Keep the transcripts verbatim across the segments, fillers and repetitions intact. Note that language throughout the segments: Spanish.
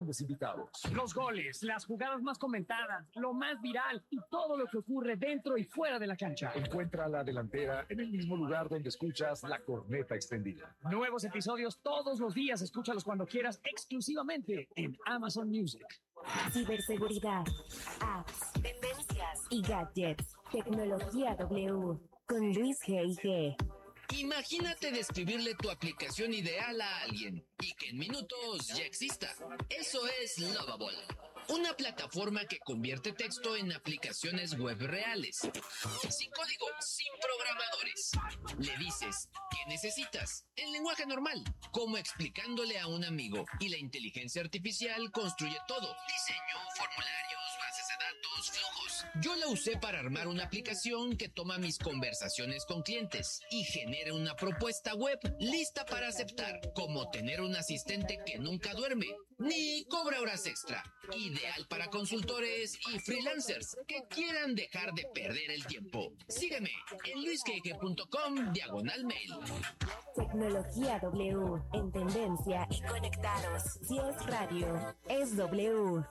grandes invitados. Los goles, las jugadas más comentadas, lo más viral y todo lo que ocurre dentro y fuera de la cancha. Encuentra a La Delantera en el mismo lugar donde escuchas La Corneta Extendida. Nuevos episodios todos los días. Escúchalos cuando quieras, exclusivamente en Amazon Music. Ciberseguridad, apps, tendencias y gadgets. Tecnología W con Luis G I G. Imagínate describirle tu aplicación ideal a alguien y que en minutos ya exista. Eso es Lovable, una plataforma que convierte texto en aplicaciones web reales. Sin código, sin programadores. Le dices ¿qué necesitas? En lenguaje normal, como explicándole a un amigo. Y la inteligencia artificial construye todo. Diseño, formularios, bases de datos, flujos. Yo la usé para armar una aplicación que toma mis conversaciones con clientes y genera una propuesta web lista para aceptar, como tener un asistente que nunca duerme ni cobra horas extra. Ideal para consultores y freelancers que quieran dejar de perder el tiempo. Sígueme en luisgg.com diagonal mail. Tecnología W, en tendencia y conectados. Si es radio, es W.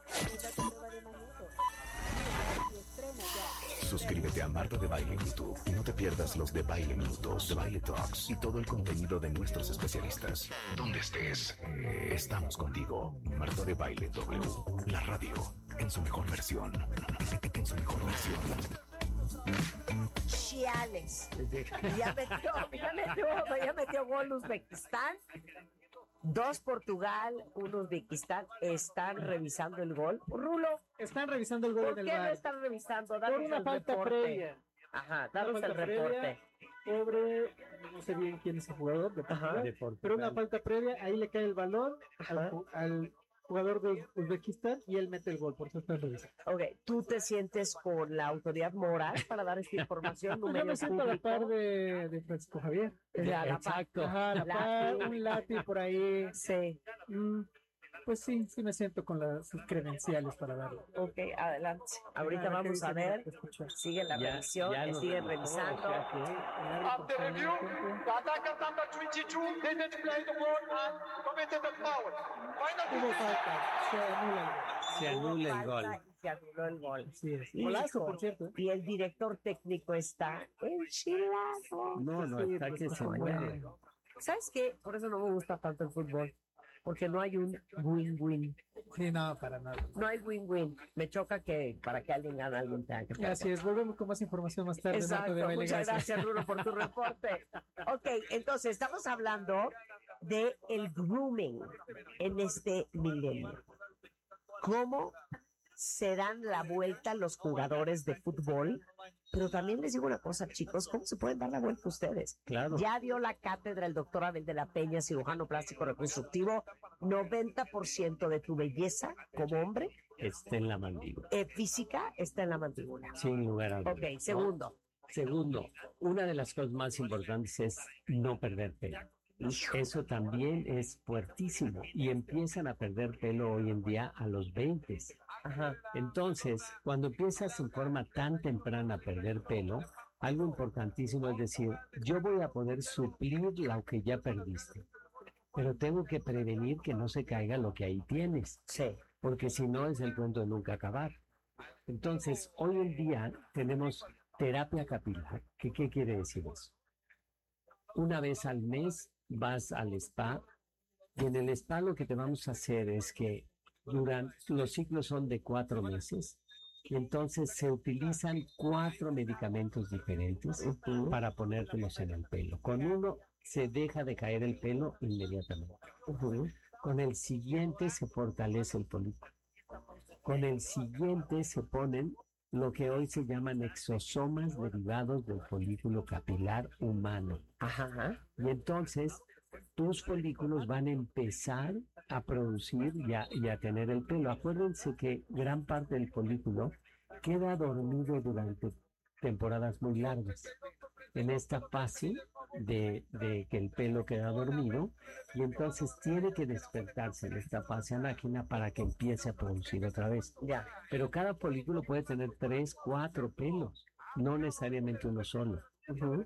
Suscríbete a Marta de Baile en YouTube y no te pierdas los de Baile Minutos, de Baile Talks y todo el contenido de nuestros especialistas. Donde estés, eh, estamos contigo. Marta de Baile W, la radio en su mejor versión. En su mejor versión. Chiales. Ya metió, ya metió, ya metió gol Uzbekistán. Dos Portugal, uno Uzbekistán. Están revisando el gol. Rulo. Están revisando el gol en el ¿Por qué bar? lo están revisando? Por una falta reporte. previa. Ajá, danos el reporte. Previa, pobre, no sé bien quién es el jugador de Portugal, de Portugal. pero una falta previa, ahí le cae el balón al, al jugador de Uzbekistán y él mete el gol, por eso está revisando. Ok, ¿tú te sientes con la autoridad moral para dar esta información? Pues yo me siento a la par de, de Francisco Javier. La, la Exacto. par. Ajá, la par, un látigo por ahí. Sí. Mm, pues sí, sí me siento con las credenciales para darlo. Ok, adelante. Ahorita Ah, vamos a ver. Sigue la Ya, revisión, ya que lo- siguen revisando. After review, the attacker number twenty-two didn't play the ball and committed a foul. Final Hubo falta, se anula Se anula el gol. Se anuló el gol. Sí, sí. Golazo, por cierto. Y el director técnico está enchilado. No, no, Sí, está pues, que se no, muere. ¿Sabes qué? Por eso no me gusta tanto el fútbol. Porque no hay un win-win. Sí, no, para nada. No hay win-win. Me choca que para que alguien gane, alguien tenga que perder. Así es, volvemos con más información más tarde. Exacto, Marta de Baile, muchas gracias, Rulo, por tu reporte. Ok, entonces estamos hablando de el grooming en este milenio. ¿Cómo se dan la vuelta los jugadores de fútbol? Pero también les digo una cosa, chicos, ¿cómo se pueden dar la vuelta ustedes? Claro. Ya dio la cátedra el doctor Abel de la Peña, cirujano plástico reconstructivo, noventa por ciento de tu belleza como hombre Está en la mandíbula. eh, física está en la mandíbula. Sin lugar a dudas. Ok, segundo. Segundo, una de las cosas más importantes es no perder pelo. Eso también es fuertísimo y empiezan a perder pelo hoy en día a los veinte. Ajá. Entonces, cuando empiezas en forma tan temprana a perder pelo, algo importantísimo es decir, yo voy a poder suplir lo que ya perdiste, pero tengo que prevenir que no se caiga lo que ahí tienes. Sí. Porque si no es el cuento de nunca acabar. Entonces, hoy en día tenemos terapia capilar. ¿Qué, qué quiere decir eso? Una vez al mes vas al spa y en el spa lo que te vamos a hacer es que durante los ciclos son de cuatro meses y entonces se utilizan cuatro medicamentos diferentes uh-huh. para ponértelos en el pelo. Con uno se deja de caer el pelo inmediatamente. Uh-huh. Con el siguiente se fortalece el folículo. Con el siguiente se ponen lo que hoy se llaman exosomas derivados del folículo capilar humano. Ajá. Y entonces tus folículos van a empezar a producir y a, y a tener el pelo. Acuérdense que gran parte del folículo queda dormido durante temporadas muy largas. En esta fase de, de que el pelo queda dormido y entonces tiene que despertarse en esta fase anágena para que empiece a producir otra vez. Ya. Pero cada folículo puede tener tres, cuatro pelos, no necesariamente uno solo. Uh-huh.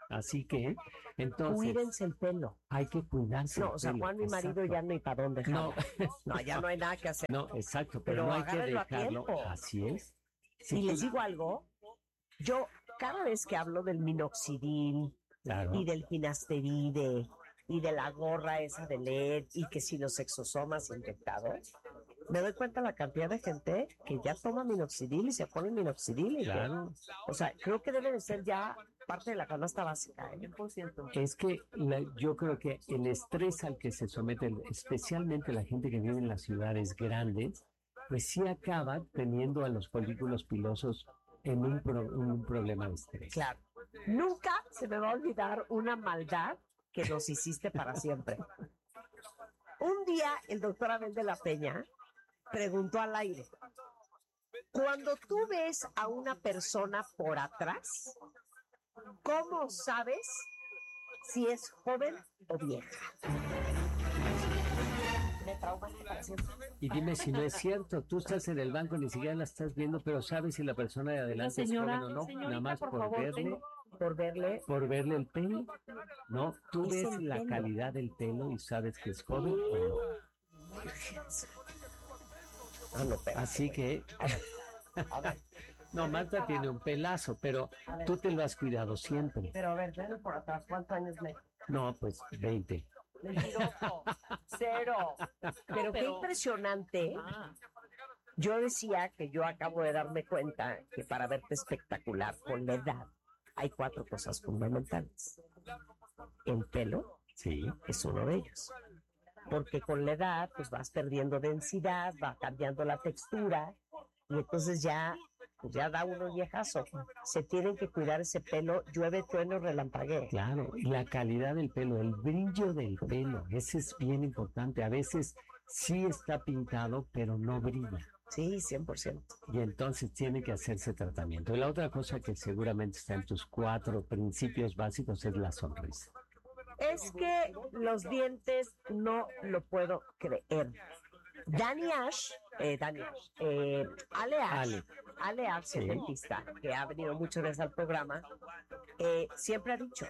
Así que, entonces, Cuídense el pelo. hay que cuidarse. No, el o sea, pelo, Juan, mi marido, exacto. ya no hay para dónde No, dejarlo. No, ya no hay nada que hacer. no, exacto, pero, Pero no hay que agárrenlo a dejarlo. tiempo. Así es. Y Sí, les tú- digo algo, yo cada vez que hablo del minoxidil claro. y del finasteride y de la gorra esa de L E D y que si los exosomas infectados, me doy cuenta la cantidad de gente que ya toma minoxidil y se pone minoxidil. Y que- Claro. o sea, creo que debe de ser ya parte de la canasta básica, ¿eh? Por ciento. Es que la- yo creo que el estrés al que se somete, especialmente la gente que vive en las ciudades grandes, pues sí acaba teniendo a los folículos pilosos en un, pro- un problema de estrés. Claro. Nunca se me va a olvidar una maldad que nos hiciste para siempre. Un día el doctor Abel de la Peña preguntó al aire, cuando tú ves a una persona por atrás, ¿cómo sabes si es joven o vieja? Me traumaste para siempre. Y dime si no es cierto, tú estás en el banco, ni siquiera la estás viendo, pero sabes si la persona de adelante señora, es joven o no, señorita, nada más por por, favor, verle, tengo- por verle. por verle el pelo. No, tú Es ves el la pelo. calidad del pelo y sabes que es joven o no. Ah, no, pero- Así que, A ver, no, Marta tiene un pelazo, pero a ver. tú te lo has cuidado siempre. Pero a ver, verle por atrás, ¿cuántos años me...? No, pues veinte. Mentiroso. Cero. Pero qué impresionante. Ah, Yo decía que yo acabo de darme cuenta que para verte espectacular con la edad hay cuatro cosas fundamentales. El pelo Sí, es uno de ellos. Porque con la edad pues vas perdiendo densidad, va cambiando la textura y entonces ya, pues ya da uno viejazo. Se tienen que cuidar ese pelo, llueve, trueno, relampaguee. claro. Y la calidad del pelo, el brillo del pelo, ese es bien importante. A veces sí está pintado, pero no brilla. Sí, cien por ciento. Y entonces tiene que hacerse tratamiento. Y la otra cosa que seguramente está en tus cuatro principios básicos es la sonrisa. Es que los dientes no lo puedo creer. Danny Ash, eh, Danny Ash, eh, Ale Ash, Ale. Ale Ash, el Sí. dentista, que ha venido muchas veces al programa, eh, siempre ha dicho,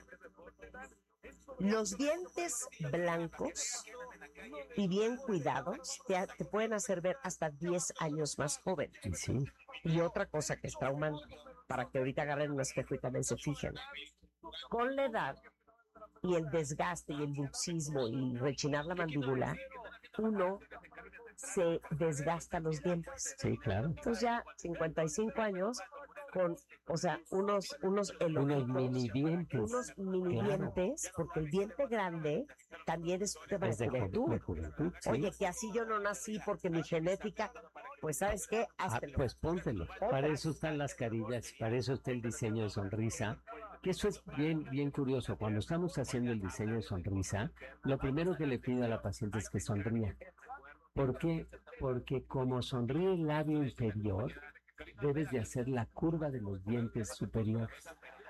los dientes blancos y bien cuidados te, ha- te pueden hacer ver hasta diez años más joven. Y sí, Y otra cosa que es traumante, para que ahorita agarren un espejo y también se fijen. Con la edad y el desgaste y el bruxismo y rechinar la mandíbula, uno se desgasta los dientes. sí, claro. Entonces ya cincuenta y cinco años con, o sea, unos, unos Unos elogitos, mini dientes. unos mini Claro. dientes, porque el diente grande también es un tema Es de de ju- juventud. de juventud, sí. Oye, que así yo no nací porque mi genética, pues ¿sabes qué? Ah, Háztelo. pues póntelo. Para eso están las carillas, para eso está el diseño de sonrisa. Que eso es bien, bien curioso. Cuando estamos haciendo el diseño de sonrisa, lo primero que le pido a la paciente es que sonría. ¿Por qué? Porque como sonríe el labio inferior, debes de hacer la curva de los dientes superiores.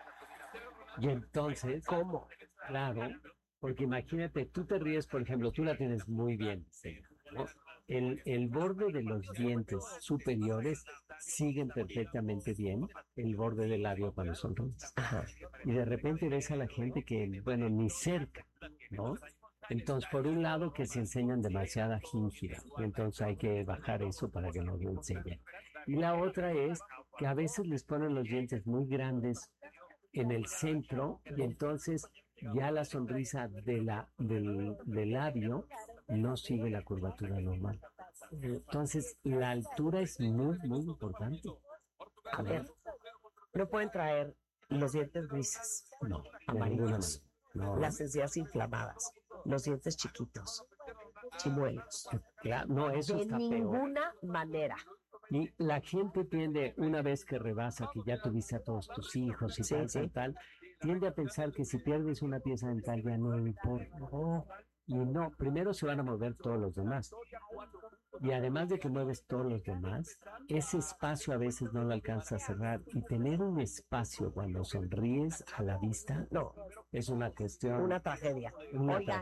Y entonces, ¿Cómo? claro, porque imagínate, tú te ríes, por ejemplo, tú la tienes muy bien, sí, ¿no? El, el borde de los dientes superiores siguen perfectamente bien el borde del labio cuando sonríes. Y de repente ves a la gente que, bueno, ni cerca, ¿no? Entonces, por un lado, que se enseñan demasiada gíngira, y entonces hay que bajar eso para que no lo enseñen. Y la otra es que a veces les ponen los dientes muy grandes en el centro y entonces ya la sonrisa de la, del, del labio no sigue la curvatura normal. Entonces, la altura es muy, muy importante. A ver, no pueden traer los dientes grises, No, de amarillos, ninguna manera. No, las encías inflamadas, los dientes chiquitos, chimuelos. claro, no, eso De está peor. ninguna manera. Y la gente tiende, una vez que rebasa, que ya tuviste a todos tus hijos y Sí, tal, sí. tal, tal, tiende a pensar que si pierdes una pieza dental ya no importa. No. Y no, primero se van a mover todos los demás. Y además de que mueves todos los demás, ese espacio a veces no lo alcanza a cerrar. Y tener un espacio cuando sonríes a la vista, No, es una cuestión, una tragedia. una Oigan, tragedia.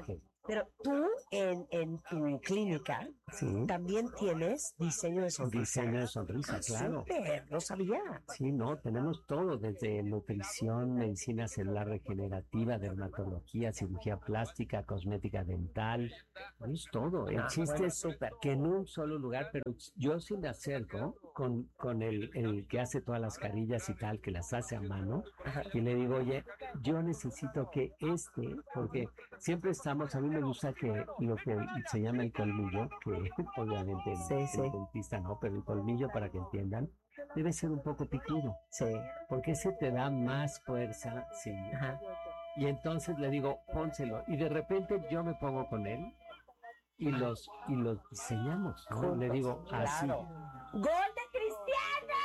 Pero tú en, en tu clínica Sí. también tienes diseño de sonrisa. Diseño de sonrisa, Ah, claro. súper, no sabía. Sí, no, tenemos todo, desde nutrición, medicina celular regenerativa, dermatología, cirugía plástica, cosmética dental, es todo. El Ah, chiste bueno, es que en un solo lugar, pero yo sí me acerco con, con el, el que hace todas las carillas y tal, que las hace a mano, y le digo, oye, yo necesito que este, porque siempre estamos, a mí me gusta que lo que se llama el colmillo, que obviamente el, Sí, el sí. dentista no, pero el colmillo, para que entiendan, debe ser un poco picudo, Sí. porque ese te da más fuerza, sí. Ajá. Y entonces le digo, pónselo, y de repente yo me pongo con él y los y los diseñamos, ¿no? Le digo así. Claro. ¡Gol de Cristiano!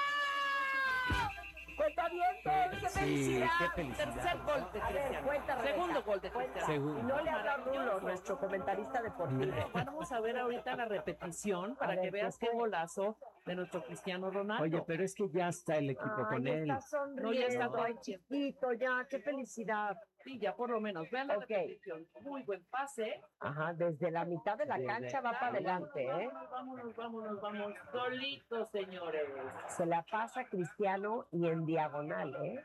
¡Cuenta bien, qué Sí, felicidad! qué felicidad. Tercer gol de A ver, Cristiano. cuenta, Rebeca. Segundo gol de Cristiano. Segundo. Y no le habla Rulo, nuestro comentarista deportivo. Vamos a ver ahorita la repetición para A ver, que veas ¿qué qué fue? golazo de nuestro Cristiano Ronaldo. Oye, pero es que ya está el equipo con Ay, él. está sonriendo. No, ya está todo. Ay, chiquito, ya, qué felicidad. Sí, ya por lo menos. Vean la Ok. repetición. Muy buen pase. Ajá, desde la mitad de la Desde- cancha va para adelante, ¿eh? Vámonos, vámonos, vámonos. Solitos, señores. Se la pasa Cristiano y en diagonal, ¿eh?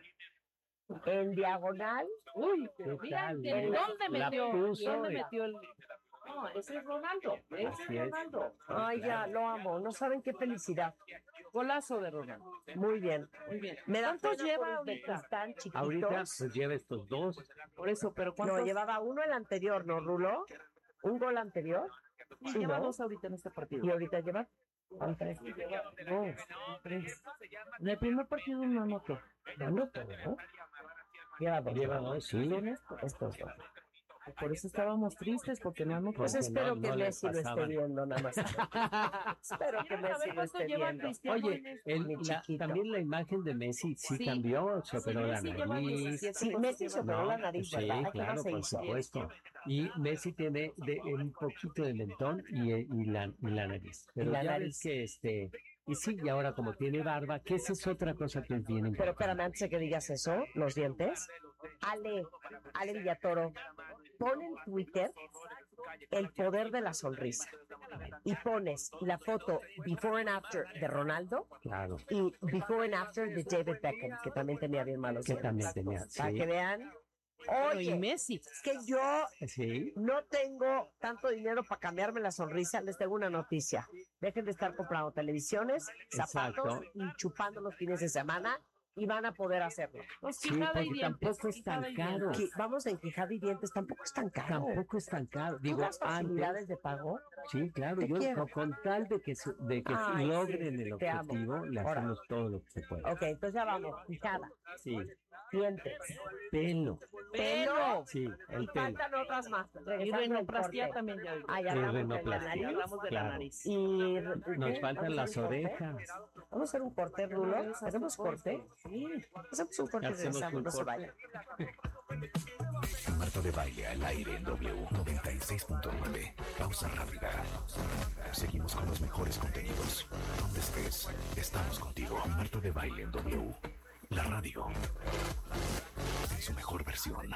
En diagonal. Uy, ¿Qué mira, tal, ¿de no? dónde La metió? puso ¿Dónde y- metió el...? No, ese es Ronaldo. Ese Así es es. Ronaldo. Ay, ya, lo amo. No saben qué felicidad. Golazo de Ronaldo. Muy bien. Muy bien. Me da ¿Cuántos pena lleva por ahorita? Uzbekistán, chiquitos. Ahorita pues lleva estos dos. Por eso, pero ¿cuántos? No, llevaba uno el anterior, ¿no, Rulo? Un gol anterior. Sí, Sí, lleva ¿no? dos ahorita en este partido. Y ahorita lleva. ¿Cuántos? Dos. Tres. En el primer partido no anotó. Ya no todo. Lleva dos. Lleva dos, sí. Son estos. Estos dos. Por eso estábamos tristes, porque no anotó. Pues Porque espero no- que no le Messi lo esté pasaban. viendo, nada más. Espero que A ver, Messi lo ¿cuánto esté lleva viendo. Cristiano en Oye, este? el- Mi la- chiquito. también la imagen de Messi sí, Sí. cambió, se Sí, operó la Messi lleva nariz. diecisiete, Sí, Messi se operó No, la nariz, sí, ¿verdad? ¿Qué más claro, se por hizo? supuesto. Y Messi tiene de, un poquito de mentón y, y, la, y la nariz. Pero la ya nariz. ves que este... Y sí, y ahora como tiene barba, que esa es otra cosa que es bien Pero importante. espérame, antes de que digas eso, los dientes. Ale, Ale Villatoro, pon en Twitter el poder de la sonrisa. Y pones la foto before and after de Ronaldo Claro, y before and after de David Beckham, que también tenía bien malos que dientes. también tenía, Para sí. que vean. Pero y Oye, Messi. es que yo Sí, no tengo tanto dinero para cambiarme la sonrisa. Les tengo una noticia. Dejen de estar comprando televisiones, zapatos Exacto. y chupando los fines de semana y van a poder hacerlo. Pues sí, quijada y porque dientes, tampoco es tan quijada y caro. dientes. Que vamos en Quijada y Dientes, tampoco es tan caro. Tampoco es tan caro. ¿Tú Digo, das antes, facilidades de pago? sí, claro, Te yo quiero. con, con tal de que, su- de que Ay, logren sí, el te amo. objetivo, le Ahora. hacemos todo lo que se puede. Ok, entonces ya vamos. Quijada, Sí, dientes, pelo, pelo. sí, Y el pelo. faltan otras más. Y Regresando del renoplastía corte. también ya. Ah, ya Y hablamos de la rinoplastia. nariz. Hablamos de Claro. la nariz. Y Nos ¿qué? faltan ¿Vamos a las hacer un corte? orejas. Vamos a hacer un corte, Rulo. ¿Hacemos corte? Sí. Hacemos un corte y Hacemos regresamos, un no se corte. vayan. Marta de Baile al aire en W noventa y seis punto nueve. Pausa rápida. Seguimos con los mejores contenidos. Donde estés, estamos contigo. Marta de Baile en W. La radio. En su mejor versión.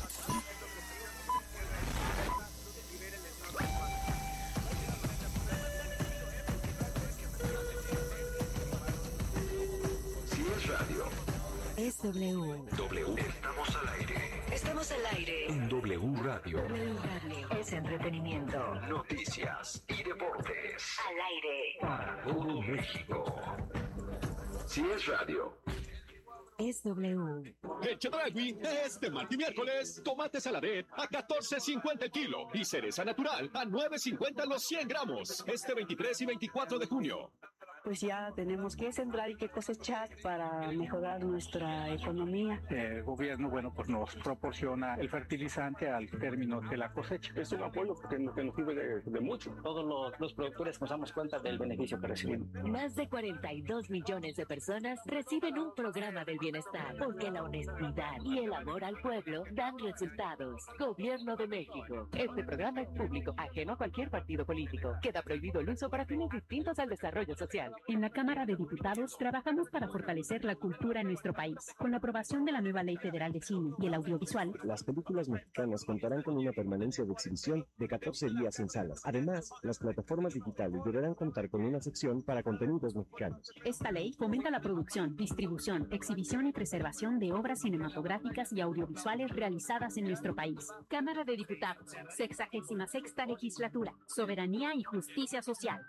Si es radio, Es W. W. Estamos al aire. Estamos al aire. En W Radio. W Radio. Es entretenimiento. Noticias y deportes. Al aire. Para todo México. Si es radio. Es W. En Chedragui, este martes y miércoles, tomate saladet a catorce cincuenta el kilo y cereza natural a nueve cincuenta los cien gramos. Este veintitrés y veinticuatro de junio. Pues ya tenemos que sembrar y que cosechar para mejorar nuestra economía. El gobierno, bueno, pues nos proporciona el fertilizante al término de la cosecha. Es un apoyo que, que nos sirve de, de mucho. Todos los, los productores nos damos cuenta del beneficio que recibimos. Más de cuarenta y dos millones de personas reciben un programa del bienestar, porque la honestidad y el amor al pueblo dan resultados. Gobierno de México. Este programa es público, ajeno a cualquier partido político. Queda prohibido el uso para fines distintos al desarrollo social. Social. En la Cámara de Diputados trabajamos para fortalecer la cultura en nuestro país. Con la aprobación de la nueva Ley Federal de Cine y el Audiovisual, las películas mexicanas contarán con una permanencia de exhibición de catorce días en salas. Además, las plataformas digitales deberán contar con una sección para contenidos mexicanos. Esta ley fomenta la producción, distribución, exhibición y preservación de obras cinematográficas y audiovisuales realizadas en nuestro país. Cámara de Diputados, sexagésima sexta legislatura, soberanía y justicia social.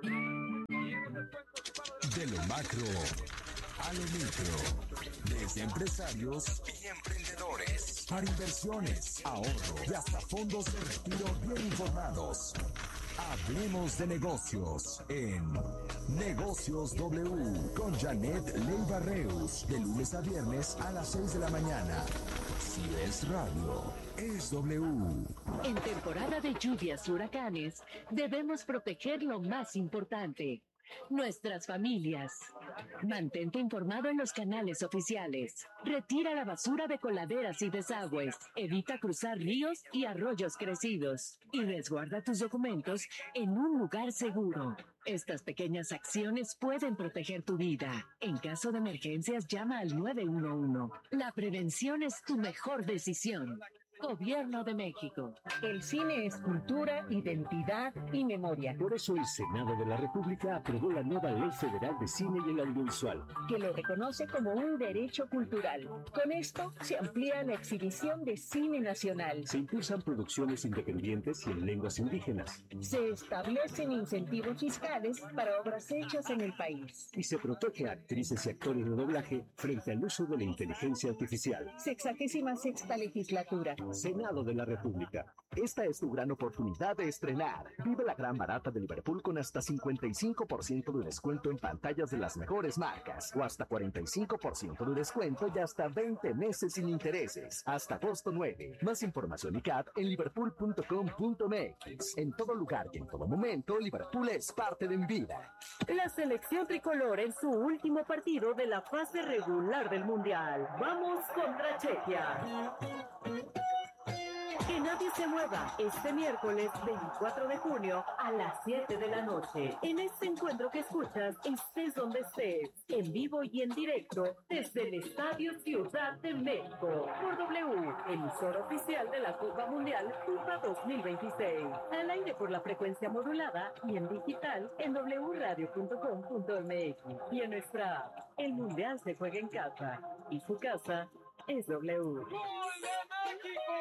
De lo macro a lo micro, desde empresarios y emprendedores, para inversiones, ahorro y hasta fondos de retiro bien informados. Hablemos de negocios en Negocios W con Janet Leiva Reus, de lunes a viernes a las seis de la mañana. Si es radio, es W. En temporada de lluvias y huracanes, debemos proteger lo más importante: nuestras familias. Mantente informado en los canales oficiales. Retira la basura de coladeras y desagües. Evita cruzar ríos y arroyos crecidos. Y resguarda tus documentos en un lugar seguro. Estas pequeñas acciones pueden proteger tu vida. En caso de emergencias, llama al nueve uno uno. La prevención es tu mejor decisión. Gobierno de México. El cine es cultura, identidad y memoria. Por eso el Senado de la República aprobó la nueva Ley Federal de Cine y el Audiovisual, que lo reconoce como un derecho cultural. Con esto se amplía la exhibición de cine nacional. Se impulsan producciones independientes y en lenguas indígenas. Se establecen incentivos fiscales para obras hechas en el país. Y se protege a actrices y actores de doblaje frente al uso de la inteligencia artificial. Sexagésima sexta legislatura. Senado de la República. Esta es tu gran oportunidad de estrenar. Vive la gran barata de Liverpool con hasta cincuenta y cinco por ciento de descuento en pantallas de las mejores marcas, o hasta cuarenta y cinco por ciento de descuento y hasta veinte meses sin intereses. Hasta agosto nueve. Más información y C A T en liverpool punto com punto m x. En todo lugar y en todo momento, Liverpool es parte de mi vida. La selección tricolor en su último partido de la fase regular del Mundial. Vamos contra Chequia. Que nadie se mueva este miércoles veinticuatro de junio a las siete de la noche. En este encuentro que escuchas, estés donde estés, en vivo y en directo, desde el Estadio Ciudad de México, por W, emisora oficial de la Copa Mundial FIFA dos mil veintiséis. Al aire por la frecuencia modulada y en digital en doble radio punto com punto m x. Y en nuestra app, el Mundial se juega en casa y su casa es W. ¡Gol de México!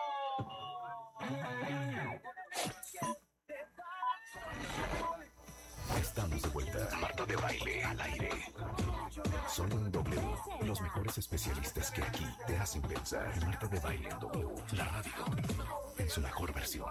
Estamos de vuelta. Marta de Baile al aire. Solo en W. Los mejores especialistas que aquí te hacen pensar. Marta de Baile en W. La radio en su mejor versión.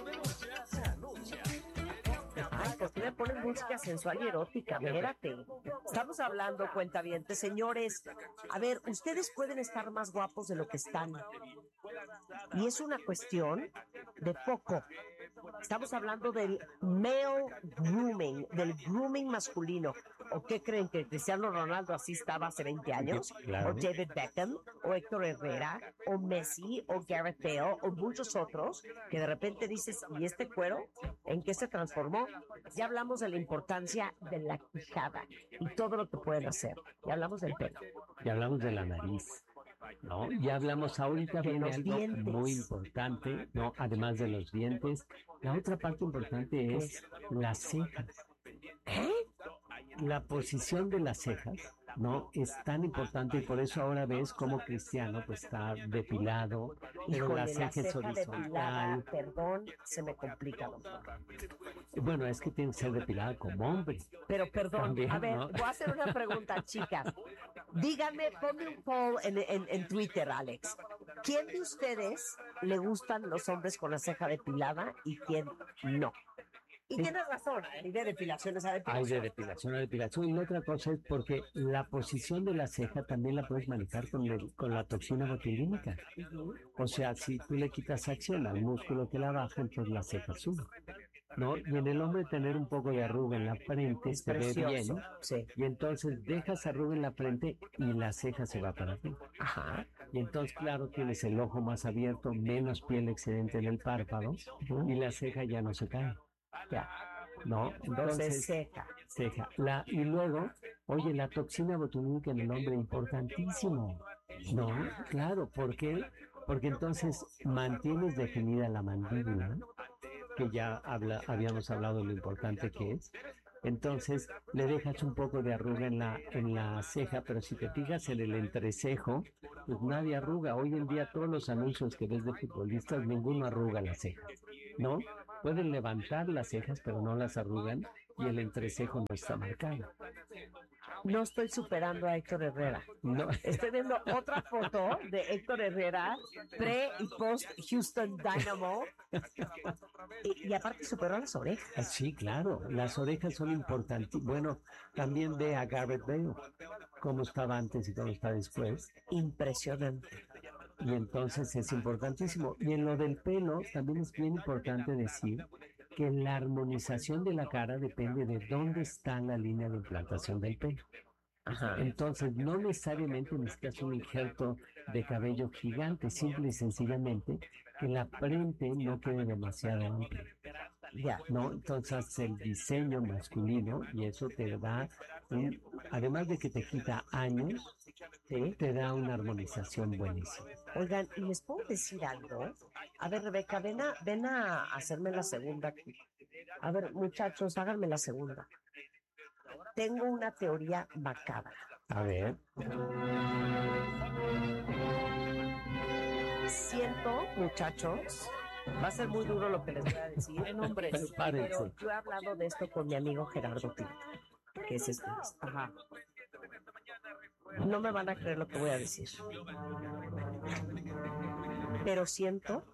Ay, ¿por qué me ponen música sensual y erótica? Espérate. Estamos hablando, cuentavientes. Señores, a ver, ustedes pueden estar más guapos de lo que están. Y es una cuestión de foco. Estamos hablando del male grooming, del grooming masculino. ¿O qué creen, que Cristiano Ronaldo así estaba hace veinte años? Claro. ¿O David Beckham? ¿O Héctor Herrera? ¿O Messi? ¿O Gareth Bale? ¿O muchos otros? Que de repente dices, ¿y este cuero? ¿En qué se transformó? Ya hablamos de la importancia de la quijada y todo lo que pueden hacer. Ya hablamos del pelo. Ya hablamos de la nariz, ¿no? Ya hablamos ahorita De viene los algo dientes. muy importante, ¿no? Además de los dientes, la otra parte importante es las cejas. La posición de las cejas, ¿no? Es tan importante y por eso ahora ves cómo Cristiano pues está depilado, pero Híjole, la la ceja es ceja depilada, horizontal. perdón, se me complica, doctor. Bueno, es que tiene que ser depilada como hombre. Pero perdón, También, a ver, ¿no? voy a hacer una pregunta, chicas. Díganme, ponme un poll en, en, en Twitter, Alex. ¿Quién de ustedes le gustan los hombres con la ceja depilada y quién no? Y Sí. tienes razón, hay de depilaciones a Hay depilaciones. de depilación a depilación. Y la otra cosa es porque la posición de la ceja también la puedes manejar con, el, con la toxina botulínica. O sea, si tú le quitas acción al músculo que la baja, entonces la ceja sube, ¿no? Y en el hombre tener un poco de arruga en la frente Es se ve precioso, bien. sí. Y entonces dejas arruga en la frente y la ceja se va para arriba. Ajá. Y entonces, claro, tienes el ojo más abierto, menos piel excedente en el párpado y la ceja ya no se cae. Ya. ¿No? Entonces, ceja, ceja. La, y luego, oye, la toxina botulínica en el hombre, importantísimo. No, claro, ¿por qué? Porque entonces mantienes definida la mandíbula, que ya habla, habíamos hablado de lo importante que es. Entonces le dejas un poco de arruga en la, en la ceja, pero si te fijas en el entrecejo, pues nadie arruga. Hoy en día todos los anuncios que ves de futbolistas, ninguno arruga las cejas, ¿no? Pueden levantar las cejas, pero no las arrugan, y el entrecejo no está marcado. No estoy superando a Héctor Herrera. No. Estoy viendo otra foto de Héctor Herrera, pre y post Houston Dynamo. Y, y aparte superó las orejas. Sí, claro, las orejas son importantes. Bueno, también ve a Gareth Bale, cómo estaba antes y cómo está después. Impresionante. Y entonces es importantísimo. Y en lo del pelo, también es bien importante decir que la armonización de la cara depende de dónde está la línea de implantación del pelo. Ajá. Entonces, no necesariamente necesitas un injerto de cabello gigante, simple y sencillamente que la frente no quede demasiado amplia. Ya, ¿no? Entonces, el diseño masculino, y eso te da, un, además de que te quita años, ¿sí? Te da una armonización buenísima. Oigan, ¿y les puedo decir algo? A ver, Rebeca, ven a, ven a hacerme la segunda aquí. A ver, muchachos, háganme la segunda. Tengo una teoría macabra. A ver. Siento, muchachos, va a ser muy duro lo que les voy a decir, hombres, pero yo he hablado de esto con mi amigo Gerardo Pinto, que es este. Ajá. No me van a creer lo que voy a decir. Pero siento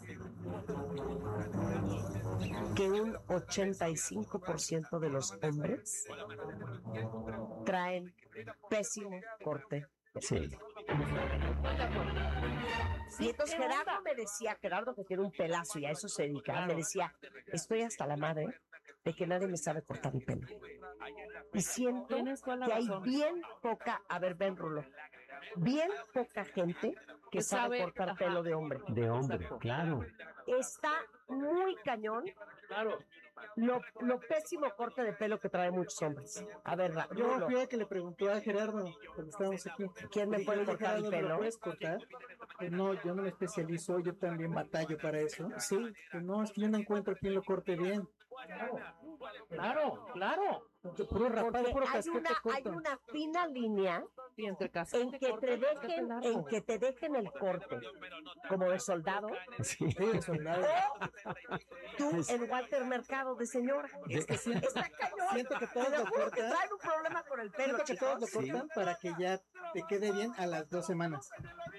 que un ochenta y cinco por ciento de los hombres traen pésimo corte. Sí. Y entonces Gerardo me decía, Gerardo que tiene un pelazo y a eso se dedica, me decía, estoy hasta la madre de que nadie me sabe cortar el pelo. Y siento que hay bien poca, a ver, ven Rulo, bien poca gente que sabe, sabe cortar ajá. pelo de hombre. De hombre, claro. Está muy cañón. Claro. Lo, lo pésimo corte de pelo que trae muchos hombres. A ver, Rulo. Yo fui a que le preguntó a Gerardo cuando estábamos aquí. ¿Quién me puede cortar el pelo? ¿Me lo puedes cortar? Pues no, yo no me especializo, yo también batallo para eso. Sí. Pues no, es que yo no encuentro quien lo corte bien. Claro, claro. Puro rapado, puro hay, una, hay una fina línea sí, entre en que te dejen, en que te dejen el corte como de soldado. Sí, de soldado. O tú es, en Walter Mercado de señora. Es que sí, está cañón. Siento que todos lo cortan. Que traen un problema con el pelo. Siento que todos lo cortan sí. para que ya te quede bien a las dos semanas.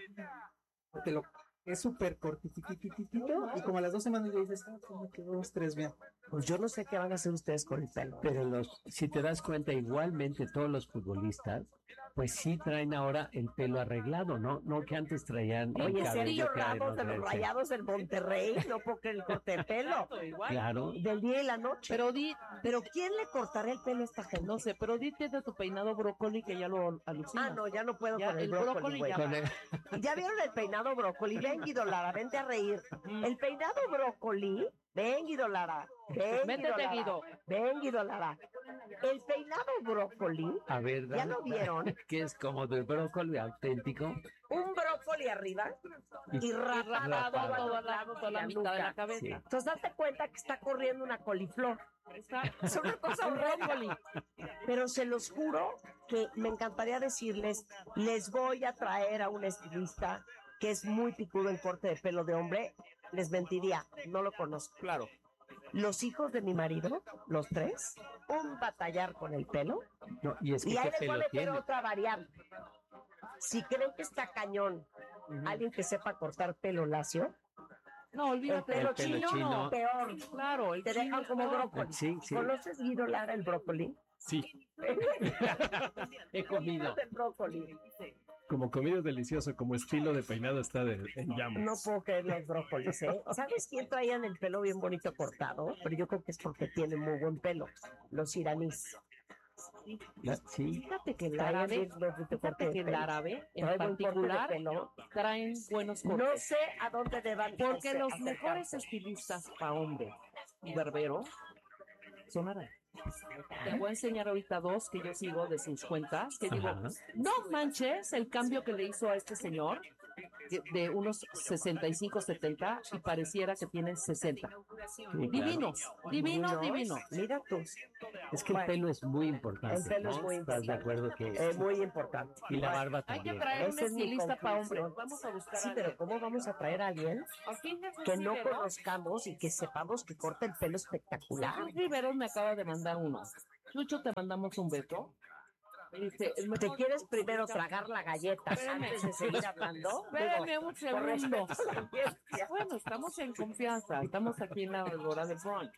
Te lo es súper cortitititito y como a las dos semanas ya dices, ah, como que dos, tres bien. Pues yo no sé qué van a hacer ustedes con el pelo. Pero los, si te das cuenta, igualmente todos los futbolistas, pues sí traen ahora el pelo arreglado, ¿no? No que antes traían... Oye, Sergio Ramos de los Rayados del Monterrey, no porque el corte de pelo. Claro. Del día y la noche. Pero di, pero ¿quién le cortará el pelo a esta gente? No sé, pero dite de tu peinado brócoli que ya lo alucina. Ah, no, ya no puedo ya, con el, el brócoli, brócoli ya, el... ¿Ya vieron el peinado brócoli? Ven, Guido Lara, vente a reír. El peinado brócoli, ven, Guido Lara. Ven, Métete, Guido. Ven, Guido Lara. El peinado brócoli, a ver, ¿ya lo vieron? Que es como del brócoli auténtico. Un brócoli arriba y, y rapado a todos lados, toda la mitad de la cabeza. Sí. Entonces, date cuenta que está corriendo una coliflor. Es una cosa horrible. Pero se los juro que me encantaría decirles, les voy a traer a un estilista que es muy picudo en corte de pelo de hombre. Les mentiría, no lo conozco. Claro. Los hijos de mi marido, los tres, un batallar con el pelo. No, y es que y ahí les voy a meter tiene? otra variante. Si creen que está cañón, uh-huh. alguien que sepa cortar pelo lacio. No, olvídate. El pelo, el pelo chino, chino, no, peor. Claro, el te dejan como brócoli. Sí, sí. ¿Conoces, Guido Lara, el brócoli? Sí. He comido. El brócoli. Como comida deliciosa, como estilo de peinado está de, en llamas. No puedo creer los brócolis, ¿eh? ¿Sabes quién traían el pelo bien bonito cortado? Pero yo creo que es porque tienen muy buen pelo. Los iraníes. Sí. Fíjate que el árabe, fíjate que el árabe en particular traen buenos cortes. No sé a dónde deban. Porque los mejores estilistas para hombre y barbero son árabes. Te voy a enseñar ahorita dos que yo sigo de sus cuentas, que digo, Ajá. no manches el cambio que le hizo a este señor de, de unos sesenta y cinco, setenta y pareciera que tiene sesenta. claro. Divino, divino, divino. Mira tú. Es que Bueno, el pelo es muy importante. el pelo ¿no? es muy ¿Estás de acuerdo que Es muy importante. Y la barba Hay que también. traer un Esa es mi estilista para conclusión. hombres. Vamos a buscar Sí, a pero alguien. ¿cómo vamos a traer a alguien Aquí Jesús que no Riveros- conozcamos y que sepamos que corta el pelo espectacular? Jesús Riveros me acaba de mandar uno. Chucho, te mandamos un beso. Me dice, el ¿Te mejor- quieres primero tragar la galleta Espérame. antes de seguir hablando? Espérame Digo, un por segundo. respeto a la audiencia. Bueno, estamos en confianza. Estamos aquí en la hora del brunch.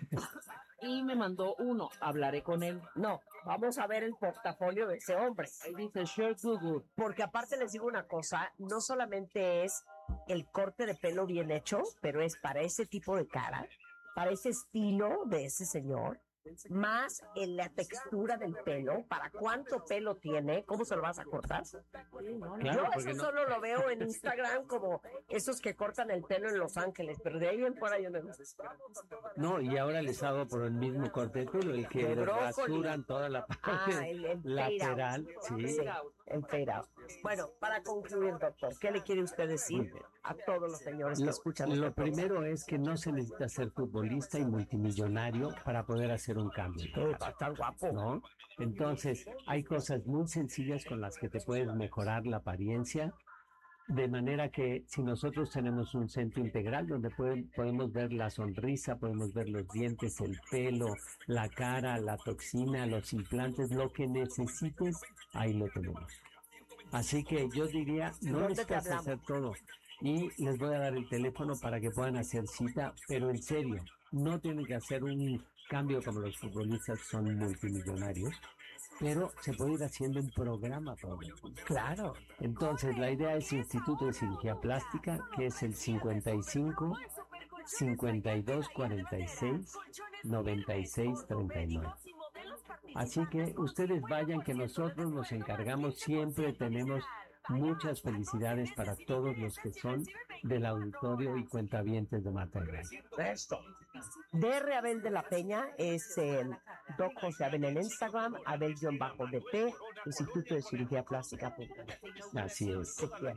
Y me mandó uno. Hablaré con él. No, vamos a ver el portafolio de ese hombre. Ahí dice, sure, Google. Porque aparte les digo una cosa, no solamente es el corte de pelo bien hecho, pero es para ese tipo de cara, para ese estilo de ese señor, más en la textura del pelo, para cuánto pelo tiene, cómo se lo vas a cortar. Claro, Yo porque eso no- solo lo veo en Instagram como esos que cortan el pelo en Los Ángeles, pero de ahí en fuera yo no lo sé. No, y ahora les hago por el mismo corte de pelo, el que De les brócoli. rasuran toda la parte Ah, el, el fade out. lateral. Sí. Sí, el fade out. Bueno, para concluir, doctor, ¿qué le quiere usted decir a todos los señores que Lo, escuchan lo este programa? primero es que no se necesita ser futbolista y multimillonario para poder hacer un cambio. Va a estar guapo. ¿No? Entonces, hay cosas muy sencillas con las que te puedes mejorar la apariencia, de manera que si nosotros tenemos un centro integral donde pueden- podemos ver la sonrisa, podemos ver los dientes, el pelo, la cara, la toxina, los implantes, lo que necesites, ahí lo tenemos. Así que yo diría, no ¿Dónde te necesitas hablamos? hacer todo. Y les voy a dar el teléfono para que puedan hacer cita, pero en serio, no tienen que hacer un cambio como los futbolistas que son multimillonarios, pero se puede ir haciendo un programa todo. Claro. Entonces, la idea es Instituto de Cirugía Plástica, que es el cincuenta y cinco, cincuenta y dos, cuarenta y seis, noventa y seis, treinta y nueve. Así que ustedes vayan, que nosotros nos encargamos, siempre tenemos muchas felicidades para todos los que son del auditorio y cuentavientes de Marta de Baile. Esto. D R Abel de la Peña es el Doc José Abel en Instagram, Abel-D P, Instituto de Cirugía Plástica. Así es. Se quiere.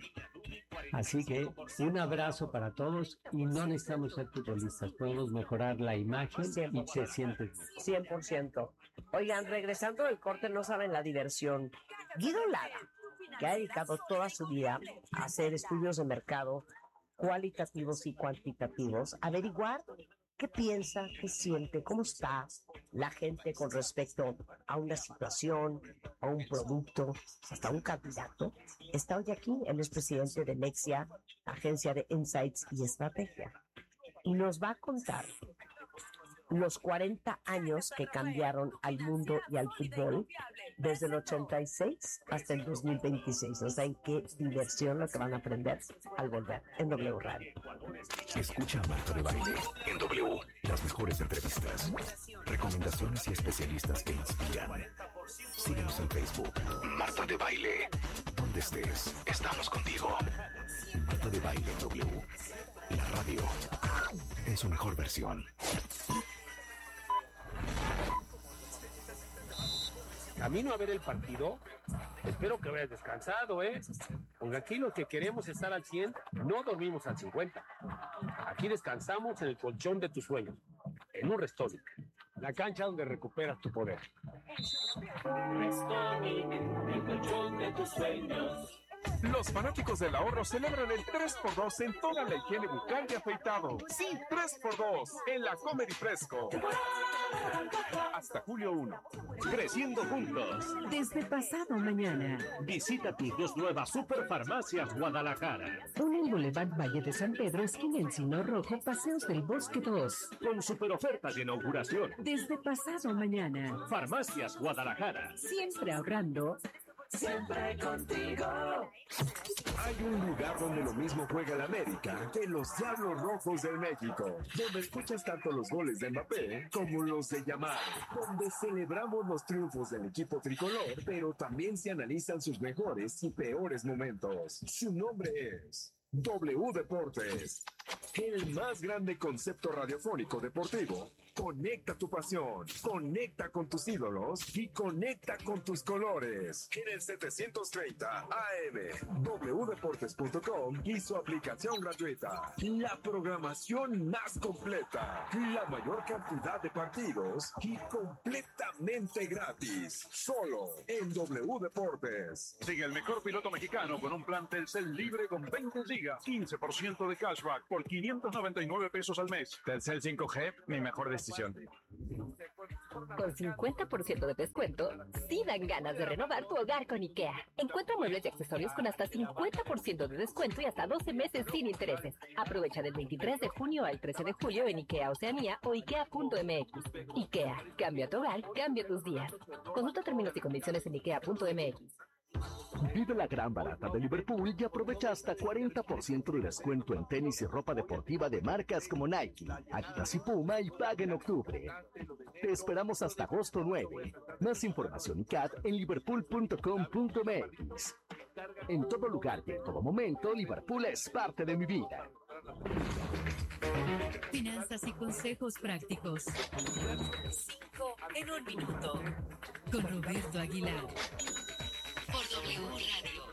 Así que un abrazo para todos y no necesitamos ser futbolistas, podemos mejorar la imagen y te sientes bien. cien por ciento. Oigan, regresando del corte, no saben la diversión. Guido Lara, que ha dedicado toda su vida a hacer estudios de mercado cualitativos y cuantitativos, averiguar qué piensa, qué siente, cómo está la gente con respecto a una situación, a un producto, hasta un candidato. Está hoy aquí, él es presidente de Nexia, agencia de Insights y Estrategia, y nos va a contar los cuarenta años que cambiaron al mundo y al fútbol desde el ochenta y seis hasta el dos mil veintiséis. O sea, en qué diversión lo que van a aprender al volver en W Radio. Escucha a Marta de Baile en W. Las mejores entrevistas, recomendaciones y especialistas que inspiran. Síguenos en Facebook. Marta de Baile. Donde estés, estamos contigo. Marta de Baile en W. La radio en su mejor versión. Camino a ver el partido. Espero que hayas descansado, ¿eh? Porque aquí los que queremos estar al cien, no dormimos al cincuenta. Aquí descansamos en el colchón de tus sueños, en un Restonic, la cancha donde recuperas tu poder. Restonic, el colchón de tus sueños. Los fanáticos del ahorro celebran el tres por dos en toda la higiene bucal y afeitado. Sí, tres por dos en la Comedy Fresco. Hasta julio uno. Creciendo juntos. Desde pasado mañana. Visita tus dos nuevas Superfarmacias Guadalajara. Una en Boulevard Valle de San Pedro, esquina Encino Rojo, Paseos del Bosque dos. Con super ofertas de inauguración. Desde pasado mañana. Farmacias Guadalajara. Siempre ahorrando. Siempre contigo. Hay un lugar donde lo mismo juega el América que los Diablos Rojos de México, donde escuchas tanto los goles de Mbappé como los de Yamal, donde celebramos los triunfos del equipo tricolor, pero también se analizan sus mejores y peores momentos. Su nombre es W Deportes, el más grande concepto radiofónico deportivo Conecta tu pasión, conecta con tus ídolos y conecta con tus colores. En el setecientos treinta A M, w deportes punto com y su aplicación gratuita. La programación más completa, la mayor cantidad de partidos y completamente gratis. Solo en W Deportes. Sigue el mejor piloto mexicano con un plan Telcel libre con veinte gigas, quince por ciento de cashback por quinientos noventa y nueve pesos al mes. Telcel cinco G, mi mejor decisión. Con cincuenta por ciento de descuento, sí dan ganas de renovar tu hogar con IKEA. Encuentra muebles y accesorios con hasta cincuenta por ciento de descuento y hasta doce meses sin intereses. Aprovecha del veintitrés de junio al trece de julio en IKEA Oceanía o ikea punto m x. IKEA, cambia tu hogar, cambia tus días. Consulta términos y condiciones en ikea punto m x. Vive la gran barata de Liverpool y aprovecha hasta cuarenta por ciento de descuento en tenis y ropa deportiva de marcas como Nike, Adidas y Puma y paga en octubre. Te esperamos hasta agosto nueve. Más información y C A D en liverpool punto com punto m x. En todo lugar y en todo momento, Liverpool es parte de mi vida. Finanzas y consejos prácticos. Cinco en un minuto. Con Roberto Aguilar. Por W Radio.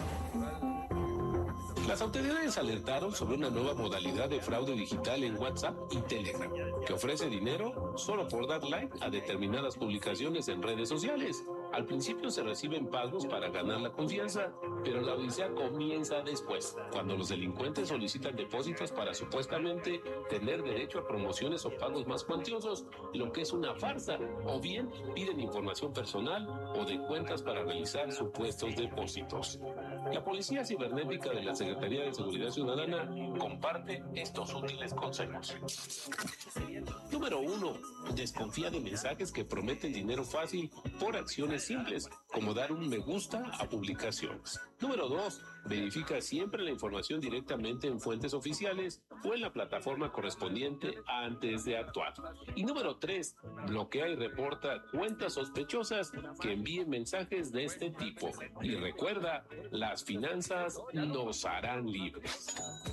Las autoridades alertaron sobre una nueva modalidad de fraude digital en WhatsApp y Telegram, que ofrece dinero solo por dar like a determinadas publicaciones en redes sociales. Al principio se reciben pagos para ganar la confianza, pero la odisea comienza después, cuando los delincuentes solicitan depósitos para supuestamente tener derecho a promociones o pagos más cuantiosos, lo que es una farsa, o bien piden información personal o de cuentas para realizar supuestos depósitos. La Policía Cibernética de la Secretaría de Seguridad Ciudadana comparte estos útiles consejos. Número uno. Desconfía de mensajes que prometen dinero fácil por acciones simples, como dar un me gusta a publicaciones. Número dos. Verifica siempre la información directamente en fuentes oficiales o en la plataforma correspondiente antes de actuar. Y número tres. Bloquea y reporta cuentas sospechosas que envíen mensajes de este tipo. Y recuerda, las finanzas nos harán libres.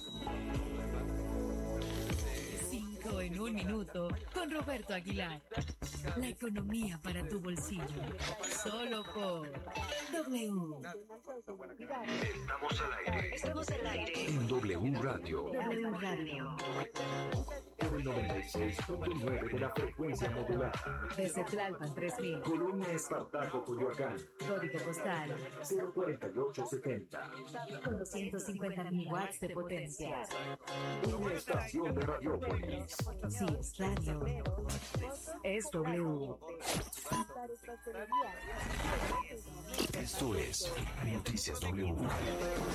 Cinco en un minuto con Roberto Aguilar. La economía para tu bolsillo. Solo por W. Estamos al aire. Estamos al aire. En W Radio. W Radio. Por el noventa y seis punto nueve de la frecuencia modulada. Desde Tlalpan tres mil. Colonia Espartaco, Coyoacán. Código postal cero cuarenta y ocho setenta. con doscientos cincuenta mil watts de potencia. Una estación de Radiópolis. Sí, es radio. Es W. Esto es Noticias W.